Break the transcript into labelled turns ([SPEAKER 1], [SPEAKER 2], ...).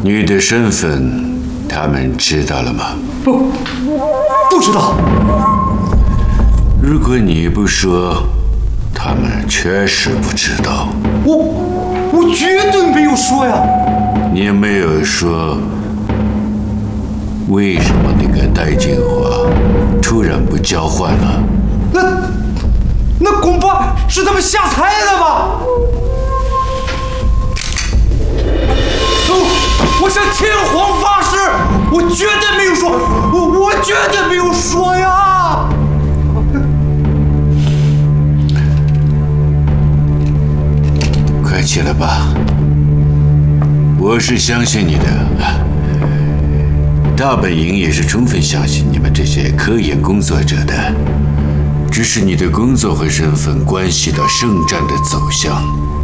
[SPEAKER 1] 你的身份，他们知道了吗？
[SPEAKER 2] 不知道。
[SPEAKER 1] 如果你不说，他们确实不知道。
[SPEAKER 2] 我绝对没有说呀。
[SPEAKER 1] 你没有说，为什么那个戴金华突然不交换了？
[SPEAKER 2] 那恐怕是他们瞎猜的吧？我向天皇发誓，我绝对没有说，我绝对没有说呀！
[SPEAKER 1] 快起来吧，我是相信你的。大本营也是充分相信你们这些科研工作者的，只是你的工作和身份关系到圣战的走向。